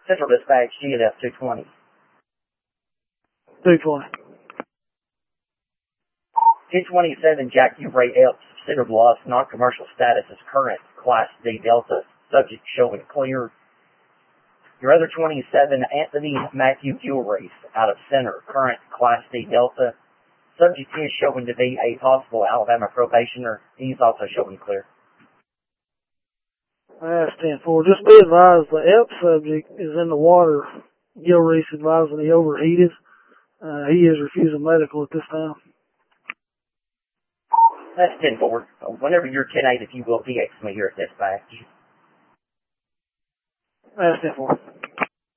Central Dispatch, GLF 220. 220. 227 Jack Ray Epps, considered lost, non-commercial status is current, Class D Delta, subject showing clear. Your other 27, Anthony Matthew Gilreath, out of Center, current, Class D Delta, subject is showing to be a possible Alabama probationer. He's also showing clear. That's 10-4. Just be advised, the Epps subject is in the water. Gilreath advising he overheated. He is refusing medical at this time. That's 10-4. Whenever you're 10-8, if you will, PX me here at dispatch. That's 10-4.